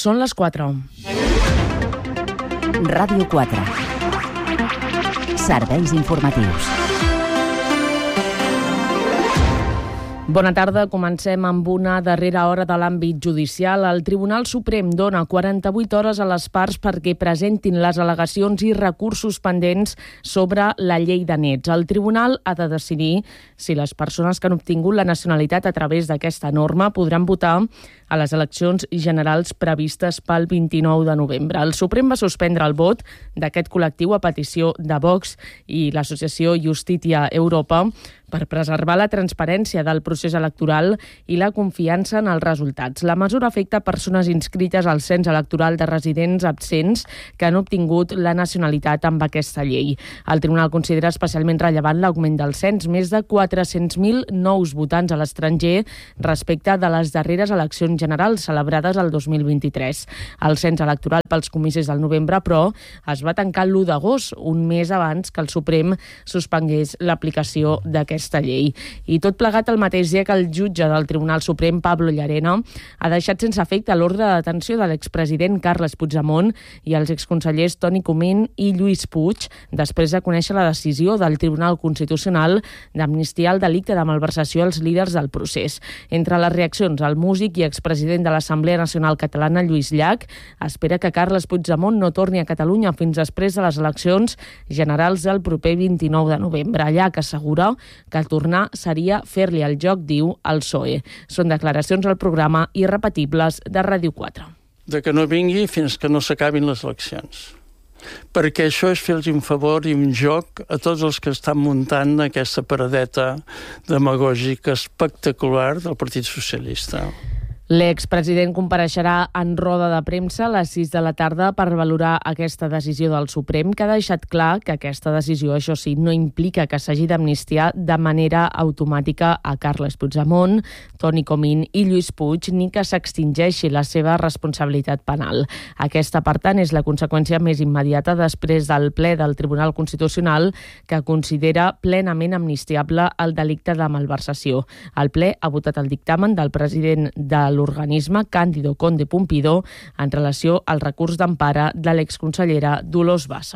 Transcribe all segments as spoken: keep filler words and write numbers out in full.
Són les quatre. Ràdio quatre. Serveis informatius. Bona tarda. Comencem amb una darrera hora de l'àmbit judicial. El Tribunal Suprem dona quaranta-vuit hores a les parts perquè presentin les al·legacions i recursos pendents sobre la llei de nets. El Tribunal ha de decidir si les persones que han obtingut la nacionalitat a través d'aquesta norma podran votar a les eleccions generals previstes pel vint-i-nou de novembre. El Suprem va suspendre el vot d'aquest col·lectiu a petició de Vox i l'associació Justícia Europa per preservar la transparència del procés electoral i la confiança en els resultats. La mesura afecta persones inscrites al cens electoral de residents absents que han obtingut la nacionalitat amb aquesta llei. El Tribunal considera especialment rellevant l'augment del cens, més de quatre-cents mil nous votants a l'estranger respecte de les darreres eleccions generals celebrades el dos mil vint-i-tres. El cens electoral pels comicis del novembre, però, es va tancar l'u d'agost, un mes abans que el Suprem suspengués l'aplicació d'aquesta aquesta llei. I tot plegat el mateix dia que el jutge del Tribunal Suprem, Pablo Llarena, ha deixat sense efecte l'ordre de detenció de l'expresident Carles Puigdemont i els exconsellers Toni Comín i Lluís Puig, després de conèixer la decisió del Tribunal Constitucional d'amnistiar el delicte de malversació als líders del procés. Entre les reaccions, el músic i expresident de l'Assemblea Nacional Catalana, Lluís Llach, espera que Carles Puigdemont no torni a Catalunya fins després de les eleccions generals del proper vint-i-nou de novembre. Llach assegura que tornar seria fer-li el joc, diu, al P S O E. Són declaracions al programa Irrepetibles de Ràdio quatre. De que no vingui fins que no s'acabin les eleccions. Perquè això és fer-los un favor i un joc a tots els que estan muntant aquesta paradeta demagògica espectacular del Partit Socialista. L'expresident compareixerà en roda de premsa a les sis de la tarda per valorar aquesta decisió del Suprem, que ha deixat clar que aquesta decisió, això sí, no implica que s'hagi d'amnistiar de manera automàtica a Carles Puigdemont, Toni Comín i Lluís Puig, ni que s'extingeixi la seva responsabilitat penal. Aquesta, per tant, és la conseqüència més immediata després del ple del Tribunal Constitucional, que considera plenament amnistiable el delicte de malversació. El ple ha votat el dictamen del president de l'organisme, Cándido Conde Pompidó, en relació al recurs d'empara de l'exconsellera Dolors Bassa.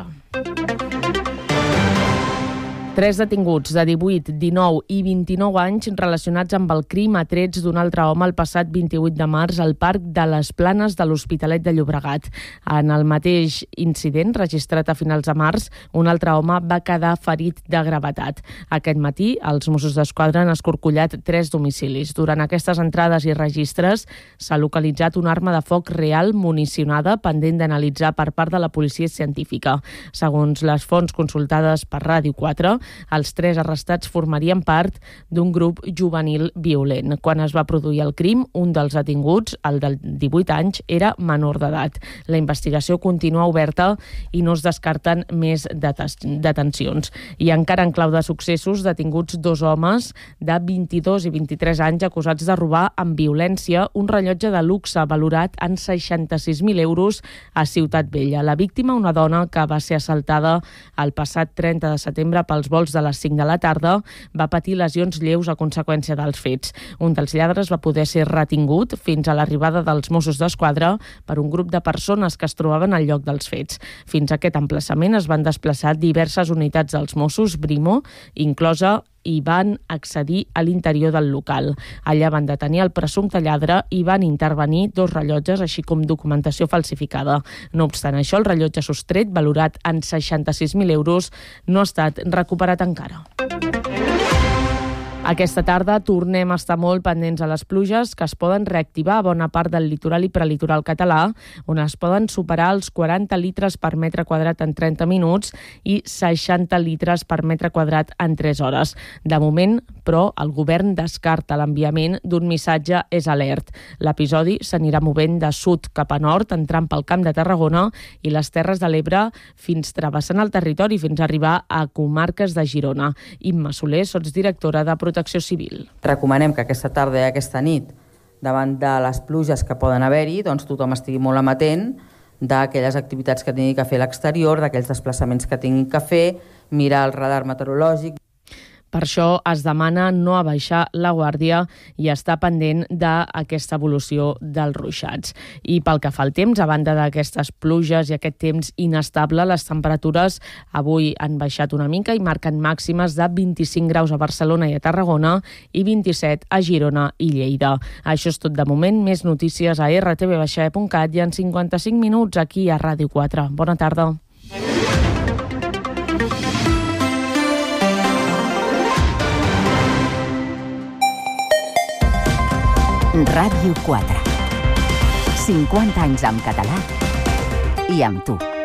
Tres detinguts de divuit, dinou i vint-i-nou anys relacionats amb el crim a trets d'un altre home el passat vint-i-vuit de març al Parc de les Planes de l'Hospitalet de Llobregat. En el mateix incident, registrat a finals de març, un altre home va quedar ferit de gravetat. Aquest matí, els Mossos d'Esquadra han escorcollat tres domicilis. Durant aquestes entrades i registres s'ha localitzat una arma de foc real municionada pendent d'analitzar per part de la policia científica. Segons les fonts consultades per Ràdio quatre, els tres arrestats formarien part d'un grup juvenil violent. Quan es va produir el crim, un dels detinguts, el del divuit anys, era menor d'edat. La investigació continua oberta i no es descarten més detencions. I encara en clau de successos, detinguts dos homes de vint-i-dos i vint-i-tres anys acusats de robar amb violència un rellotge de luxe valorat en seixanta-sis mil euros a Ciutat Vella. La víctima, una dona que va ser assaltada el passat trenta de setembre pels vols de les cinc de la tarda, va patir lesions lleus a conseqüència dels fets. Un dels lladres va poder ser retingut fins a l'arribada dels Mossos d'Esquadra per un grup de persones que es trobaven al lloc dels fets. Fins a aquest emplaçament es van desplaçar diverses unitats dels Mossos, Brimo, inclosa, i van accedir a l'interior del local. Allà van detenir el presumpte lladre i van intervenir dos rellotges, així com documentació falsificada. No obstant això, el rellotge sostret, valorat en seixanta-sis mil euros, no ha estat recuperat encara. Aquesta tarda tornem a estar molt pendents a les pluges que es poden reactivar a bona part del litoral i prelitoral català, on es poden superar els quaranta litres per metre quadrat en trenta minuts i seixanta litres per metre quadrat en tres hores. De moment, però, el govern descarta l'enviament d'un missatge és alert. L'episodi s'anirà movent de sud cap a nord, entrant pel Camp de Tarragona i les Terres de l'Ebre fins travessant el territori fins a arribar a comarques de Girona. Imma Soler, sotsdirectora de Protecció Civil. Recomanem que aquesta tarda i aquesta nit, davant de les pluges que poden haver-hi, doncs tothom estigui molt amatent d'aquelles activitats que tingui que fer a l'exterior, d'aquells desplaçaments que tingui que fer, mirar el radar meteorològic. Per això es demana no abaixar la guàrdia i estar pendent d'aquesta evolució dels ruixats. I pel que fa al temps, a banda d'aquestes pluges i aquest temps inestable, les temperatures avui han baixat una mica i marquen màximes de vint-i-cinc graus a Barcelona i a Tarragona i vint-i-set a Girona i Lleida. Això és tot de moment. Més notícies a erre te ve baixa e punt cat i en cinquanta-cinc minuts aquí a Ràdio quatre. Bona tarda. Ràdio quatre. cinquanta anys amb català i amb tu.